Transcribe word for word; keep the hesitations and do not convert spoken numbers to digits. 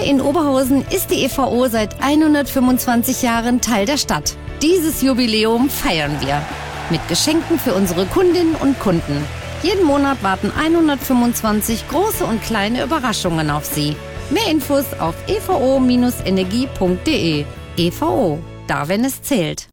Hier in Oberhausen ist die E V O seit hundertfünfundzwanzig Jahren Teil der Stadt. Dieses Jubiläum feiern wir mit Geschenken für unsere Kundinnen und Kunden. Jeden Monat warten hundertfünfundzwanzig große und kleine Überraschungen auf Sie. Mehr Infos auf e v o Bindestrich energie punkt de. E V O, da wenn es zählt.